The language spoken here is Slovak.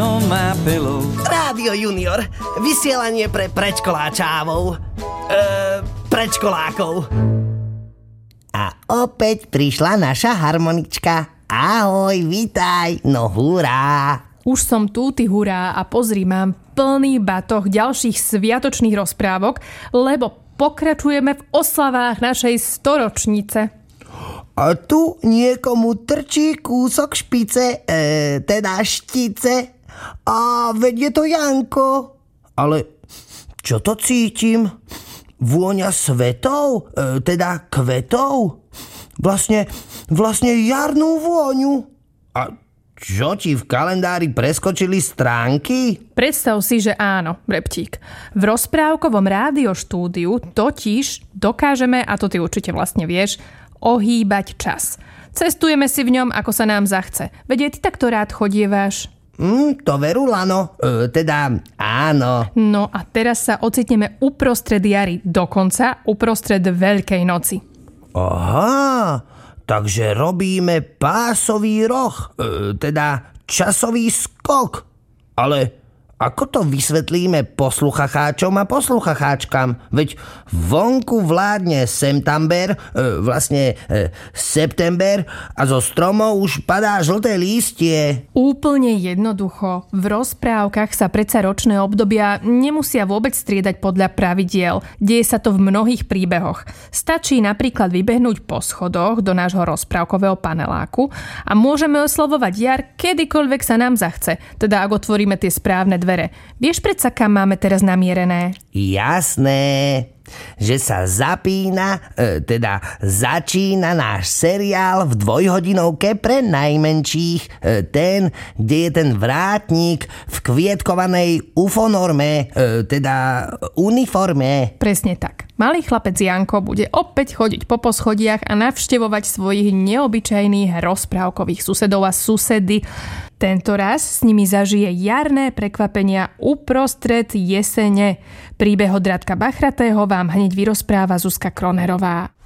on my pillow. Rádio Junior, vysielanie pre predškoláčávov. Predškolákov. A opäť prišla naša harmonička. Ahoj, vítaj, no hurá. Už som tu, ty hurá, a pozri, mám plný batoh ďalších sviatočných rozprávok, lebo pokračujeme v oslavách našej storočnice. A tu niekomu trčí kúsok špice, teda štice. A veď je to Janko. Ale čo to cítim? Vôňa svetov, teda kvetov? Vlastne jarnú vôňu. A čo ti v kalendári preskočili stránky? Predstav si, že áno, Reptík. V rozprávkovom rádioštúdiu totiž dokážeme, a to ty určite vlastne vieš, ohýbať čas. Cestujeme si v ňom, ako sa nám zachce. Veď ty takto rád chodievaš. To veru, Lano. Teda áno. No a teraz sa ocitneme uprostred jary, dokonca uprostred Veľkej noci. Aha, takže robíme pásový roh, teda časový skok. Ale ako to vysvetlíme posluchacháčom a posluchacháčkam? Veď vonku vládne september, september a zo stromov už padá žlté lístie. Úplne jednoducho. V rozprávkach sa predsa ročné obdobia nemusia vôbec striedať podľa pravidiel. Deje sa to v mnohých príbehoch. Stačí napríklad vybehnúť po schodoch do nášho rozprávkového paneláku a môžeme oslovovať jar kedykoľvek sa nám zachce. Teda ak otvoríme tie správne dvere. Vieš predsa, kam máme teraz namierené? Jasné, že sa začína náš seriál v dvojhodinovke pre najmenších. Ten, kde je ten vrátnik v kvietkovanej ufonorme, teda uniforme. Presne tak. Malý chlapec Janko bude opäť chodiť po poschodiach a navštevovať svojich neobyčajných rozprávkových susedov a susedy. Tento raz s nimi zažije jarné prekvapenia uprostred jesene. Príbeh od Radka Bachratého vám hneď vyrozpráva Zuzka Kronerová.